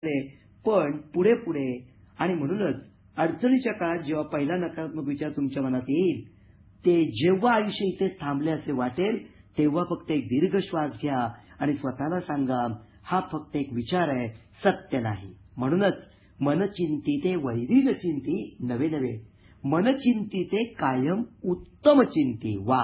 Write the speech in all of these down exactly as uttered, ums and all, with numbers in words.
पण पुढे पुढे आणि म्हणूनच अडचणीच्या काळात जेव्हा पहिला नकारात्मक विचार तुमच्या मनात येईल, ते जेव्हा आयुष्य इथेच थांबले असे वाटेल, तेव्हा फक्त एक दीर्घ श्वास घ्या आणि स्वतःला सांगा, हा फक्त एक विचार आहे, सत्य नाही. म्हणूनच मनचिंती ते वैदिक चिंती नवे नवे, मनचिंती ते कायम उत्तम चिंती. वा,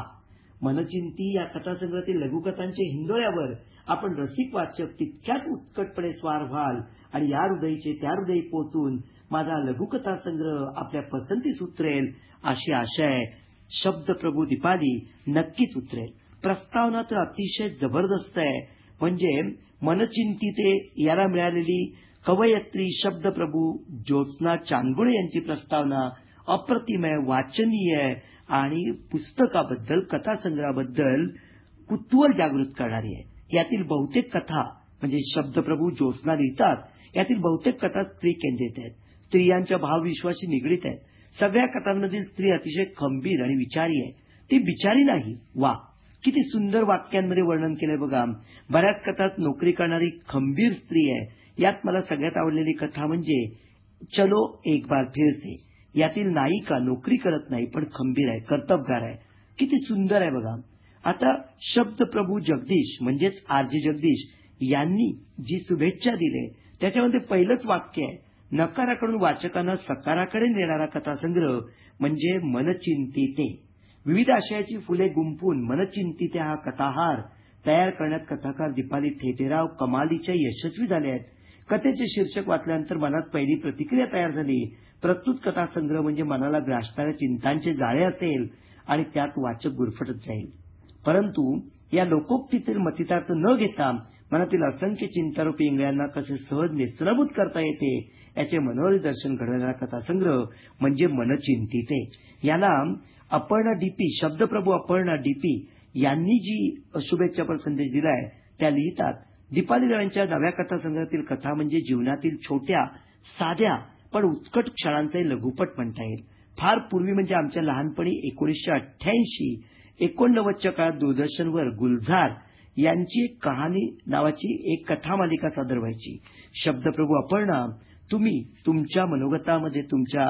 मनचिंती या कथासंग्रहातील लघुकथांच्या हिंदोळ्यावर आपण रसिक वाचक तितक्याच उत्कटपणे स्वार व्हाल आणि या हृदयीचे त्या हृदयी पोचून माझा लघुकथा संग्रह आपल्या पसंतीस उतरेल अशी आशा आहे. शब्दप्रभू दीपाली नक्कीच उतरेल. प्रस्तावना तर अतिशय जबरदस्त आहे. म्हणजे मनचिंतिते याला मिळालेली कवयित्री शब्दप्रभू ज्योत्स्ना चांदगुळे यांची प्रस्तावना अप्रतिम आहे, वाचनीय आहे आणि पुस्तकाबद्दल, कथासंग्रहाबद्दल कुतूहल जागृत करणारी आहे. यातील बहुतेक कथा म्हणजे शब्दप्रभू ज्योत्स्ना लिहितात, यातील बहुतेक कथा स्त्री केंद्रित आहेत, स्त्रियांच्या भावविश्वाशी निगडीत आहेत. सगळ्या कथांमधील स्त्री अतिशय खंबीर आणि विचारी आहे. ती बिचारी नाही. वा, किती सुंदर वाक्यांमध्ये वर्णन केलंय बघा. बऱ्याच कथात नोकरी करणारी खंबीर स्त्री आहे. यात मला सगळ्यात आवडलेली कथा म्हणजे चलो एक बार फिर से. यातील नायिका नोकरी करत नाही पण खंबीर आहे, कर्तबगार आहे. किती सुंदर आहे बघा. आता शब्दप्रभू जगदीश म्हणजेच आरजे जगदीश यांनी जी शुभेच्छा दिली त्याच्यामध्ये पहिलंच वाक्य आहे, नकाराकडून वाचकांना सकाराकडे नेणारा कथासंग्रह म्हणजे मनचिंतिते. विविध आशयाची फुले गुंफून मनचिंतिते हा कथाहार तयार करण्यात कथाकार दीपाली ठेटेराव कमालीच्या यशस्वी झाले आहेत. कथेचे शीर्षक वाचल्यानंतर मनात पहिली प्रतिक्रिया तयार झाली. प्रस्तुत कथासंग्रह म्हणजे मनाला ग्रासणाऱ्या चिंतांचे जाळे असेल आणि त्यात वाचक गुरफटत जाईल. परंतु या लोकोक्तीतील मतितार्थ न घेता मनातील असंख्य चिंतारूपी इंगळ्यांना कसे सहज नेत्रभूत करता येते याचे मनोहरी दर्शन घडवणारा कथासंग्रह म्हणजे मनचिंतिते. याला अपर्णा डीपी, शब्दप्रभू अपर्णा डीपी यांनी जी शुभेच्छापर संदेश दिलाय त्या लिहितात, दीपाली यांच्या नव्या कथासंग्रहातील कथा म्हणजे जीवनातील छोट्या, साध्या पण उत्कट क्षणांचे लघुपट म्हणता येईल. फार पूर्वी म्हणजे आमच्या लहानपणी एकोणीसशे अठ्ठ्याऐंशी एकोणनव्वदच्या काळात दूरदर्शनवर गुलजार यांची एक कहाणी नावाची एक कथा मालिका सादर व्हायची. शब्दप्रभू अपर्णा, तुम्ही तुमच्या मनोगतामध्ये तुमच्या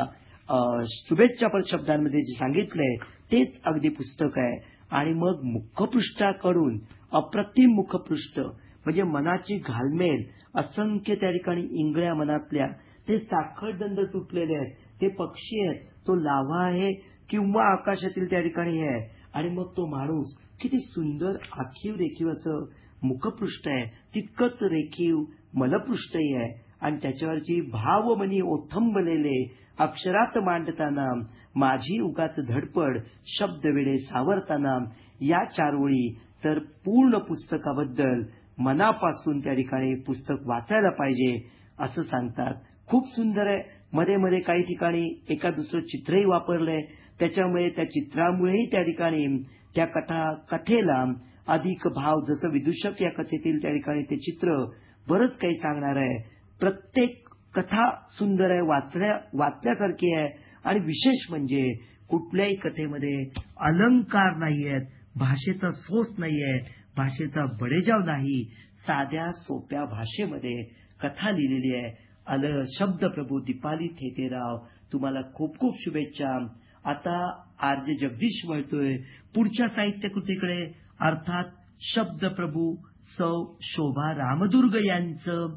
शुभेच्छापर शब्दांमध्ये जे सांगितलंय तेच अगदी पुस्तक आहे. आणि मग मुखपृष्ठाकडून अप्रतिम मुखपृष्ठ म्हणजे मनाची घालमेल, असंख्य त्या ठिकाणी इंगळ्या मनातल्या, ते साखळदंड तुटलेले आहेत, ते पक्षी आहेत, तो लाव्हा आहे किंवा आकाशातील त्या ठिकाणी आहे आणि मग तो माणूस. किती सुंदर आखीव रेखीव असं मुखपृष्ठ आहे, तितकंच रेखीव मलपृष्ठही आहे आणि त्याच्यावरची भावमनी ओथंबलेले अक्षरात मांडताना माझी उगाच धडपड शब्दवेडे सावरताना या चार ओळी तर पूर्ण पुस्तकाबद्दल मनापासून त्या ठिकाणी पुस्तक वाचायला पाहिजे असं सांगतात. खूप सुंदर आहे. मध्ये मध्ये काही ठिकाणी एका दुसरं चित्रही वापरलंय. त्याच्यामुळे त्या चित्रामुळेही त्या ठिकाणी त्या कथा कथेला अधिक भाव, जसं विदूषक या कथेतील त्या ठिकाणी ते चित्र बरंच काही सांगणार आहे. प्रत्येक कथा सुंदर आहे, वाचण्या वाचण्यासारखी आहे आणि विशेष म्हणजे कुठल्याही कथेमध्ये अलंकार नाहीयेत, भाषेचा सोस नाहीये, भाषेचा बडेजाव नाही, साध्या सोप्या भाषेमध्ये कथा लिहिलेली आहे. अल शब्दप्रभू दीपाली ठेटेराव, तुम्हाला खूप खूप शुभेच्छा. आता आरजे जगदीश वळतोय पुढच्या साहित्य कृतीकडे, अर्थात शब्दप्रभू सौ शोभा रामदुर्ग यांचं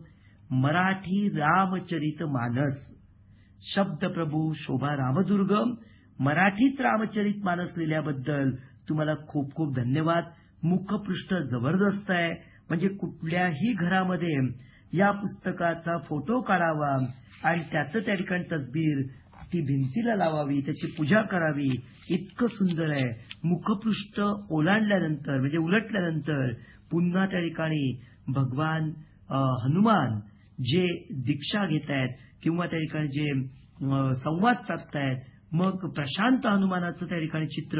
मराठी रामचरित मानस. शब्दप्रभू शोभा रामदुर्ग मराठीत रामचरित मानस लिहिल्याबद्दल तुम्हाला खूप खूप धन्यवाद. मुखपृष्ठ जबरदस्त आहे. म्हणजे कुठल्याही घरामध्ये या पुस्तकाचा फोटो काढावा आणि त्याचं त्या ठिकाणी तसबीर ती भिंतीला लावावी, त्याची पूजा करावी, इतकं सुंदर आहे. मुखपृष्ठ ओलांडल्यानंतर म्हणजे उलटल्यानंतर पुन्हा त्या ठिकाणी भगवान हनुमान जे दीक्षा घेत आहेत किंवा त्या ठिकाणी जे संवाद साधतायत, मग प्रशांत हनुमानाचं त्या ठिकाणी चित्र,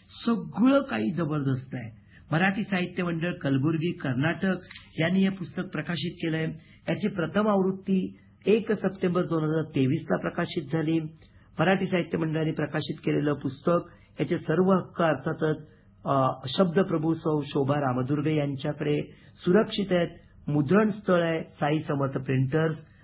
सगळं काही जबरदस्त आहे. मराठी साहित्य मंडळ कलबुर्गी कर्नाटक यांनी हे पुस्तक प्रकाशित केलंय. याची प्रथम आवृत्ती एक सप्टेंबर दोन हजार तेवीस ला प्रकाशित झाली. मराठी साहित्य मंडळाने प्रकाशित केलेलं पुस्तक, याचे सर्व हक्क अर्थातच शब्दप्रभू सौ शोभा रामदुर्ग यांच्याकडे सुरक्षित आहेत. मुद्रण स्थळ आहे साई समर्थ प्रिंटर्स.